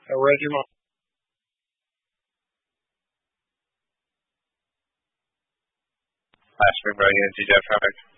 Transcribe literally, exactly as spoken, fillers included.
I read your mind. Last ring, right into Jeff Howard.